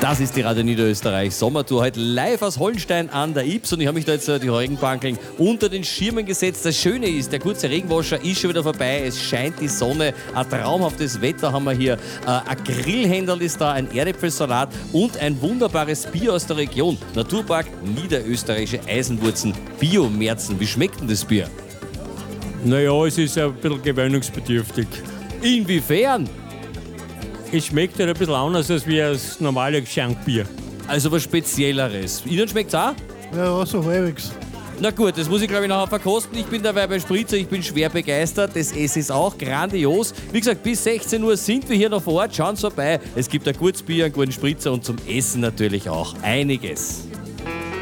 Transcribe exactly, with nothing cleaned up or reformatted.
Das ist die Radio Niederösterreich Sommertour, heute live aus Hollenstein an der Ybbs, und ich habe mich da jetzt äh, die Regenbankeln unter den Schirmen gesetzt. Das Schöne ist, der kurze Regenwascher ist schon wieder vorbei, es scheint die Sonne, ein traumhaftes Wetter haben wir hier, äh, ein Grillhändel ist da, ein Erdäpfelsalat und ein wunderbares Bier aus der Region. Naturpark Niederösterreichische Eisenwurzen, Bio-Märzen. Wie schmeckt denn das Bier? Naja, es ist ein bisschen gewöhnungsbedürftig. Inwiefern? Es schmeckt halt ein bisschen anders als wie das normale Geschenkbier. Also was Spezielleres. Ihnen schmeckt's auch? Ja, so halbwegs. Na gut, das muss ich glaube ich nachher verkosten. Ich bin dabei bei Spritzer, ich bin schwer begeistert. Das Essen ist auch grandios. Wie gesagt, bis sechzehn Uhr sind wir hier noch vor Ort. Schauen Sie vorbei. Es gibt ein gutes Bier, einen guten Spritzer und zum Essen natürlich auch einiges.